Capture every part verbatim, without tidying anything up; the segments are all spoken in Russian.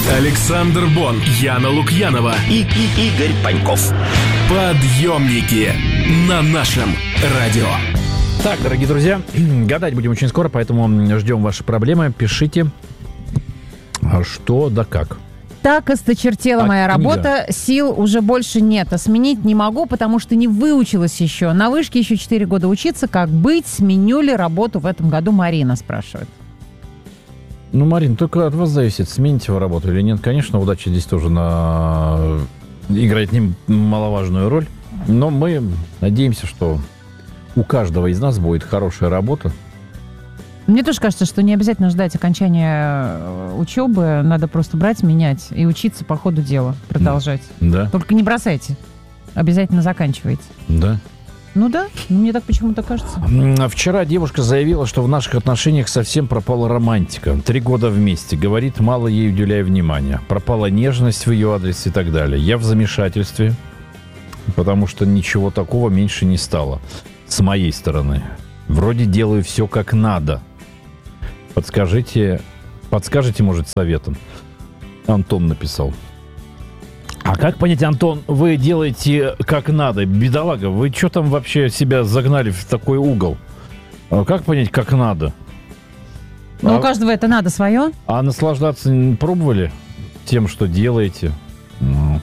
Александр Бон, Яна Лукьянова и, и Игорь Паньков. Подъемники на нашем радио. Так, дорогие друзья, гадать будем очень скоро, поэтому ждем ваши проблемы. Пишите, что да как. Так осточертела А моя книга? работа, сил уже больше нет, а сменить не могу, потому что не выучилась еще. На вышке еще четыре года учиться. Как быть? Сменю ли работу в этом году? Марина спрашивает. Ну, Марин, только от вас зависит, смените вы работу или нет. Конечно, удача здесь тоже на... играет немаловажную роль. Но мы надеемся, что у каждого из нас будет хорошая работа. Мне тоже кажется, что не обязательно ждать окончания учебы. Надо просто брать, менять и учиться по ходу дела, продолжать. Да. Только не бросайте. Обязательно заканчивайте. Да. Ну да, мне так почему-то кажется. Вчера девушка заявила, что в наших отношениях совсем пропала романтика. Три года вместе. Говорит, мало ей уделяя внимания. Пропала нежность в ее адрес и так далее. Я в замешательстве, потому что ничего такого меньше не стало. С моей стороны. Вроде делаю все как надо. Подскажите, подскажите, может, советом. Антон написал. А как понять, Антон, вы делаете как надо? Бедолага, вы что там вообще себя загнали в такой угол? А как понять, как надо? Но а, у каждого это надо свое. А наслаждаться не пробовали тем, что делаете? Ну.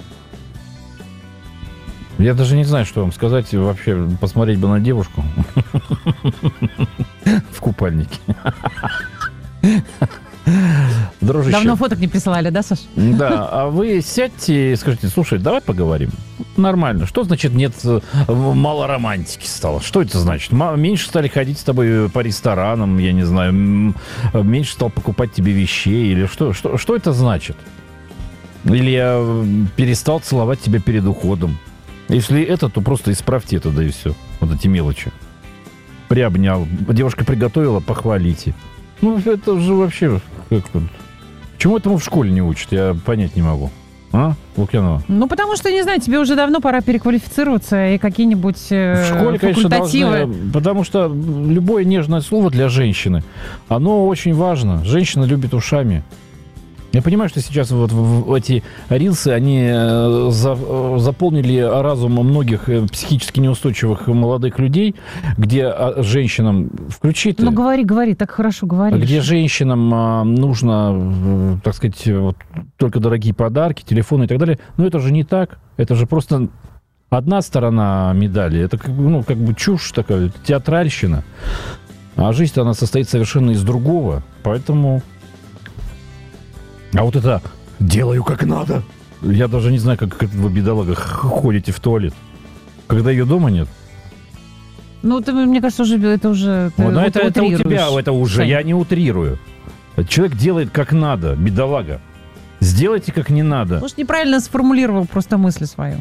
Я даже не знаю, что вам сказать. Вообще, посмотреть бы на девушку в купальнике. Дружище. Давно фоток не присылали, да, Саш? Да, а вы сядьте и скажите, слушай, давай поговорим. Нормально. Что значит нет, мало романтики стало? Что это значит? Меньше стали ходить с тобой по ресторанам, я не знаю, меньше стал покупать тебе вещей или что? Что, что это значит? Или я перестал целовать тебя перед уходом? Если это, то просто исправьте это, да и все. Вот эти мелочи. Приобнял. Девушка приготовила, похвалите. Ну, это же вообще... Как, почему этому в школе не учат? Я понять не могу. А, Лукьянова? Ну, потому что, не знаю, тебе уже давно пора переквалифицироваться и какие-нибудь э, в школе, конечно, факультативы. должны, потому что любое нежное слово для женщины, оно очень важно. Женщина любит ушами. Я понимаю, что сейчас вот в эти рилсы, они за, заполнили разум многих психически неустойчивых молодых людей, где женщинам... Включи ты. Ну, говори, говори, так хорошо говоришь. Где женщинам нужно, так сказать, вот, только дорогие подарки, телефоны и так далее. Но это же не так. Это же просто одна сторона медали. Это ну, как бы чушь такая, театральщина. А жизнь-то она состоит совершенно из другого. Поэтому... А вот это «делаю как надо». Я даже не знаю, как вы, бедолага, ходите в туалет. Когда ее дома нет. Ну, ты, мне кажется, уже это уже... Вот, но это, это у тебя, это уже, Сань. Я не утрирую. Человек делает как надо, бедолага. Сделайте как не надо. Может, неправильно сформулировал просто мысль свою.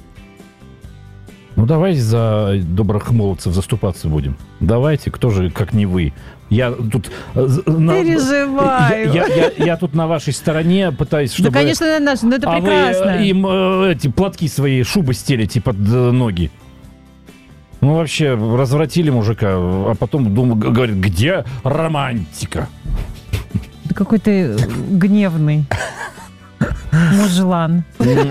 Ну, давайте за добрых молодцев заступаться будем. Давайте, кто же, как не вы. Я тут... Переживаю. Я, я, я, я тут на вашей стороне пытаюсь, чтобы... Да, конечно, на нашей, но это а прекрасно. Вы им э, эти платки свои, шубы стелите под э, ноги. Ну, вообще, развратили мужика, а потом думаю, говорит, где романтика? Да какой ты гневный. Мужлан.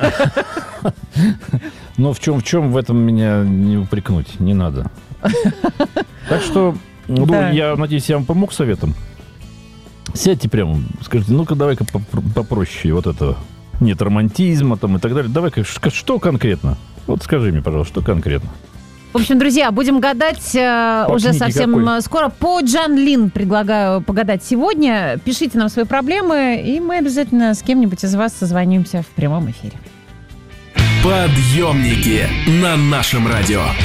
Но в чем, в чем в этом меня не упрекнуть? Не надо. Так что, ну, да. Я надеюсь, я вам помог советом. Сядьте прямо, скажите, ну-ка, давай-ка попроще вот это. Нет романтизма там и так далее. Давай-ка, что конкретно? Вот скажи мне, пожалуйста, что конкретно? В общем, друзья, будем гадать э, уже совсем какой? скоро. По Джан Лин предлагаю погадать сегодня. Пишите нам свои проблемы, и мы обязательно с кем-нибудь из вас созвонимся в прямом эфире. Подъемники на нашем радио.